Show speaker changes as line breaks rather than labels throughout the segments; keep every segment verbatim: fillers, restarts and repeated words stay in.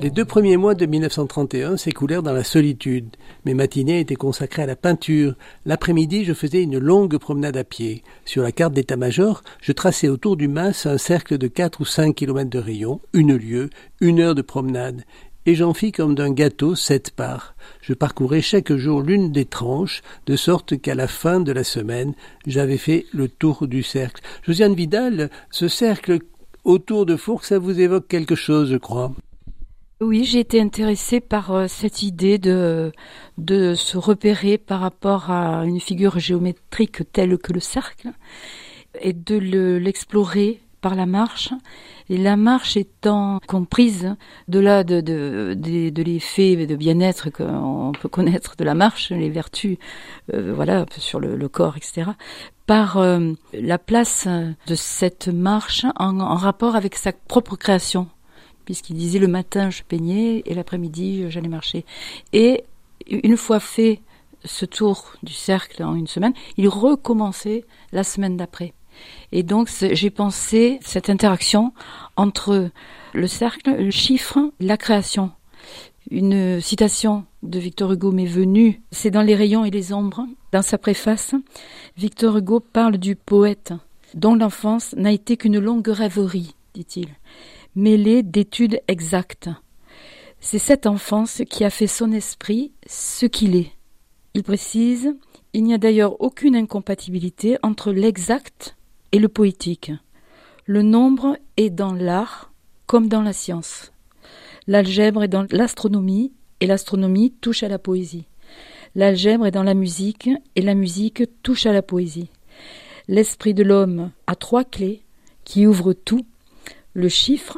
Les deux premiers mois de mille neuf cent trente et un s'écoulèrent dans la solitude. Mes matinées étaient consacrées à la peinture. L'après-midi, je faisais une longue promenade à pied. Sur la carte d'état-major, je traçais autour du mas un cercle de quatre ou cinq kilomètres de rayon, une lieue, une heure de promenade. Et j'en fis comme d'un gâteau sept parts. Je parcourais chaque jour l'une des tranches, de sorte qu'à la fin de la semaine, j'avais fait le tour du cercle. Josiane Vidal, ce cercle autour de Fourques, ça vous évoque quelque chose, je crois.
Oui, j'ai été intéressée par euh, cette idée de, de se repérer par rapport à une figure géométrique telle que le cercle et de le, l'explorer par la marche. Et la marche étant comprise de là de, de, de, de l'effet de bien-être qu'on peut connaître de la marche, les vertus euh, voilà, sur le, le corps, et cetera, par euh, la place de cette marche en, en rapport avec sa propre création. Puisqu'il disait le matin je peignais et l'après-midi j'allais marcher. Et une fois fait ce tour du cercle en une semaine, il recommençait la semaine d'après. Et donc j'ai pensé cette interaction entre le cercle, le chiffre, la création. Une citation de Victor Hugo m'est venue, c'est dans Les rayons et les ombres. Dans sa préface, Victor Hugo parle du poète dont l'enfance n'a été qu'une longue rêverie, dit-il, mêlée d'études exactes. C'est cette enfance qui a fait son esprit ce qu'il est. Il précise, il n'y a d'ailleurs aucune incompatibilité entre l'exact et le poétique. Le nombre est dans l'art comme dans la science. L'algèbre est dans l'astronomie et l'astronomie touche à la poésie. L'algèbre est dans la musique et la musique touche à la poésie. L'esprit de l'homme a trois clés qui ouvrent tout: le chiffre,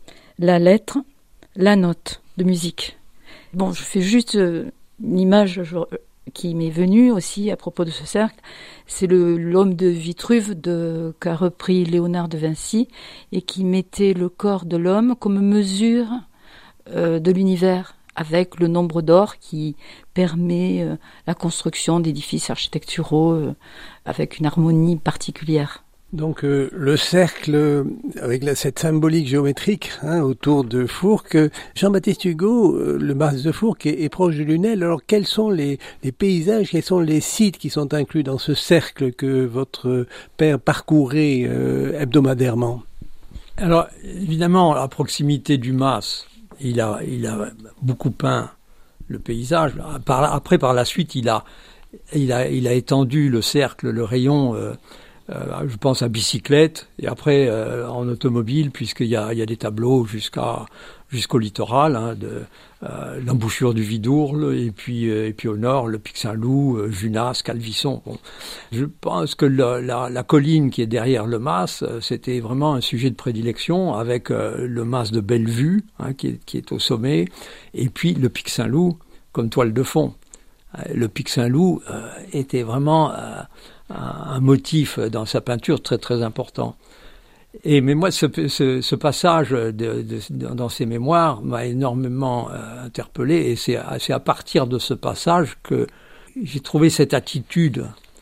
la lettre, la note de musique. Bon, je fais juste une image qui m'est venue aussi à propos de ce cercle. C'est le, l'homme de Vitruve de, qu'a repris Léonard de Vinci et qui mettait le corps de l'homme comme mesure euh, de l'univers, avec le nombre d'or qui permet euh, la construction d'édifices architecturaux euh, avec une harmonie particulière.
Donc euh, le cercle, euh, avec la, cette symbolique géométrique hein, autour de Fourques. Jean-Baptiste Hugo, euh, le mas de Fourques est, est proche de Lunel. Alors quels sont les, les paysages, quels sont les sites qui sont inclus dans ce cercle que votre père parcourait euh, hebdomadairement?
Alors évidemment, à proximité du mas, il a, il a beaucoup peint le paysage. Par, après, par la suite, il a, il a, il a étendu le cercle, le rayon. Euh, Euh, je pense à bicyclette et après euh, en automobile, puisqu'il y a, il y a des tableaux jusqu'à jusqu'au littoral, hein, de euh, l'embouchure du Vidourle et puis euh, et puis au nord le Pic Saint-Loup, euh, Junas, Calvisson. Bon. Je pense que le, la, la colline qui est derrière le mas, euh, c'était vraiment un sujet de prédilection, avec euh, le mas de Bellevue hein, qui est, qui est au sommet, et puis le Pic Saint-Loup comme toile de fond. Euh, le Pic Saint-Loup euh, était vraiment euh, un motif dans sa peinture très très important. Et mais moi, ce, ce, ce passage de, de, dans ses mémoires m'a énormément euh, interpellé, et c'est, c'est à partir de ce passage que j'ai trouvé cette attitude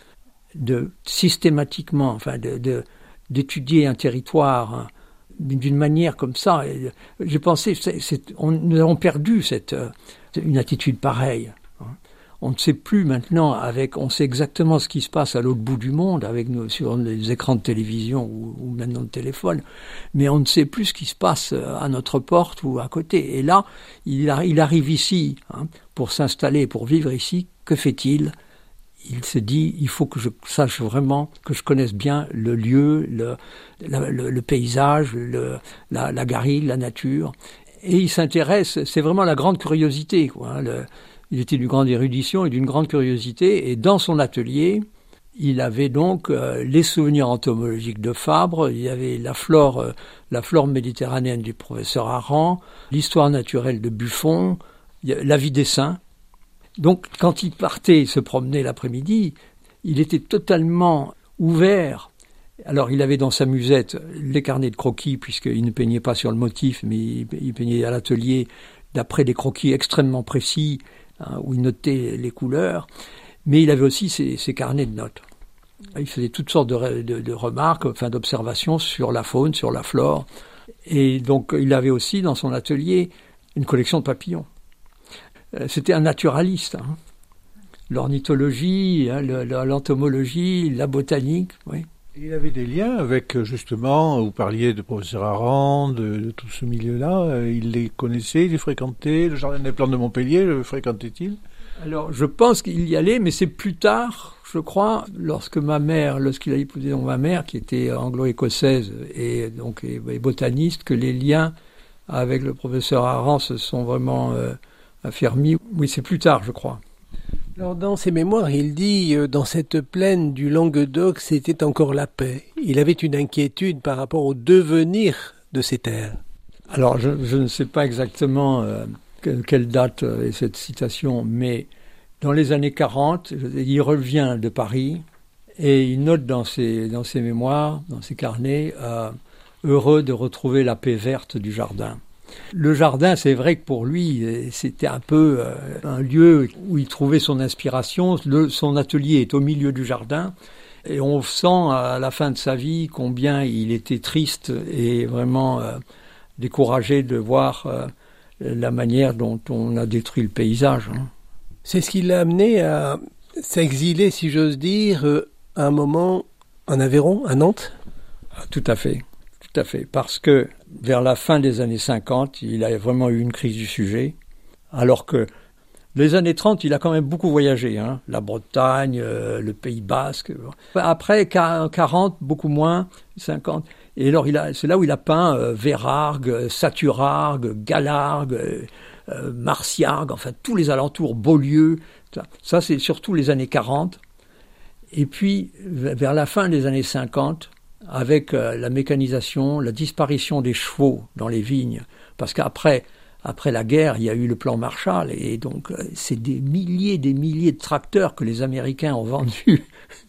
de systématiquement, enfin, de, de, d'étudier un territoire hein, d'une manière comme ça. Et j'ai pensé, c'est, c'est, on, nous avons perdu cette une attitude pareille. On ne sait plus maintenant, avec, on sait exactement ce qui se passe à l'autre bout du monde, avec nous, sur les écrans de télévision ou, ou maintenant de téléphone, mais on ne sait plus ce qui se passe à notre porte ou à côté. Et là, il, a, il arrive ici, hein, pour s'installer, pour vivre ici. Que fait-il ? Il se dit, il faut que je sache vraiment, que je connaisse bien le lieu, le, la, le, le paysage, le, la, la garrigue, la nature. Et il s'intéresse, c'est vraiment la grande curiosité, quoi, hein, le, il était d'une grande érudition et d'une grande curiosité, et dans son atelier, il avait donc euh, les souvenirs entomologiques de Fabre, il y avait la flore, euh, la flore méditerranéenne du professeur Aran, l'histoire naturelle de Buffon, la vie des saints. Donc, quand il partait se promener l'après-midi, il était totalement ouvert. Alors, il avait dans sa musette les carnets de croquis, puisqu'il ne peignait pas sur le motif, mais il, il peignait à l'atelier d'après des croquis extrêmement précis, hein, où il notait les couleurs, mais il avait aussi ses, ses carnets de notes. Il faisait toutes sortes de, de, de remarques, enfin d'observations sur la faune, sur la flore, et donc il avait aussi dans son atelier une collection de papillons. Euh, c'était un naturaliste. Hein. L'ornithologie, hein, le, le, l'entomologie, la botanique, oui.
Il avait des liens avec, justement, vous parliez de professeur Arand, de, de tout ce milieu-là. Il les connaissait, il les fréquentait. Le jardin des plantes de Montpellier, le fréquentait-il?
Alors, je pense qu'il y allait, mais c'est plus tard, je crois, lorsque ma mère, lorsqu'il a épousé donc ma mère, qui était anglo-écossaise et donc et, et botaniste, que les liens avec le professeur Arand se sont vraiment euh, affermis. Oui, c'est plus tard, je crois.
Alors, dans ses mémoires, il dit euh, « Dans cette plaine du Languedoc, c'était encore la paix. » Il avait une inquiétude par rapport au devenir de ces terres.
Alors, je, je ne sais pas exactement euh, que, quelle date euh, est cette citation, mais dans les années quarante, il revient de Paris et il note dans ses, dans ses mémoires, dans ses carnets, euh, « heureux de retrouver la paix verte du jardin ». Le jardin, c'est vrai que pour lui, c'était un peu euh, un lieu où il trouvait son inspiration. Le, son atelier est au milieu du jardin et on sent à la fin de sa vie combien il était triste et vraiment euh, découragé de voir euh, la manière dont on a détruit le paysage. Hein.
C'est ce qui l'a amené à s'exiler, si j'ose dire, euh, à un moment en Aveyron, à Nantes.
Ah, tout à fait. Tout à fait, parce que vers la fin des années cinquante, il a vraiment eu une crise du sujet, alors que les années trente, il a quand même beaucoup voyagé, hein, la Bretagne, euh, le Pays Basque. Après quarante, beaucoup moins, cinquante. Et alors, il a, c'est là où il a peint euh, Vérargues, Saturargues, Galargues, euh, euh, Marciargues, enfin tous les alentours, Beaulieu. Ça, ça, c'est surtout les années quarante. Et puis, vers la fin des années cinquante, avec euh, la mécanisation, la disparition des chevaux dans les vignes, parce qu'après après la guerre, il y a eu le plan Marshall, et donc euh, c'est des milliers des milliers de tracteurs que les Américains ont vendus.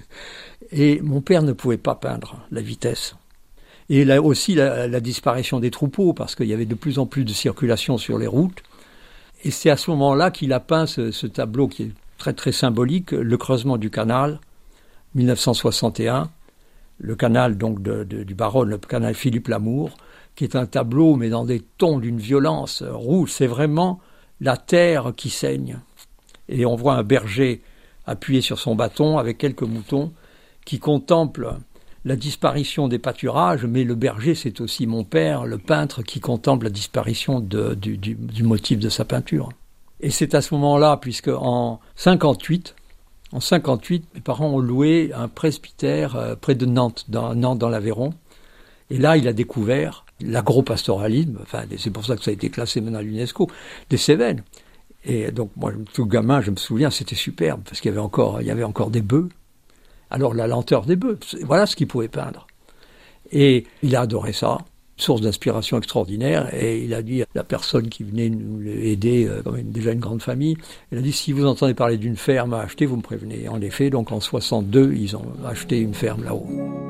Et mon père ne pouvait pas peindre la vitesse. Et là aussi la, la disparition des troupeaux, parce qu'il y avait de plus en plus de circulation sur les routes. Et c'est à ce moment-là qu'il a peint ce, ce tableau qui est très très symbolique, le creusement du canal, dix-neuf cent soixante et un. Le canal donc de, de, du Baronne, le canal Philippe Lamour, qui est un tableau, mais dans des tons d'une violence rouge. C'est vraiment la terre qui saigne. Et on voit un berger appuyé sur son bâton avec quelques moutons qui contemple la disparition des pâturages, mais le berger, c'est aussi mon père, le peintre, qui contemple la disparition de, du, du, du motif de sa peinture. Et c'est à ce moment-là, puisque en cinquante-huit, En cinquante-huit, mes parents ont loué un presbytère euh, près de Nantes, dans, Nantes dans l'Aveyron. Et là, il a découvert l'agropastoralisme, enfin, c'est pour ça que ça a été classé maintenant à l'UNESCO, des Cévennes. Et donc, moi, tout gamin, je me souviens, c'était superbe, parce qu'il y avait encore, il y avait encore des bœufs. Alors, la lenteur des bœufs, voilà ce qu'il pouvait peindre. Et il a adoré ça, source d'inspiration extraordinaire, et il a dit à la personne qui venait nous aider, euh, quand même déjà une grande famille, il a dit, si vous entendez parler d'une ferme à acheter, vous me prévenez. Et en effet, donc en soixante-deux, ils ont acheté une ferme là-haut.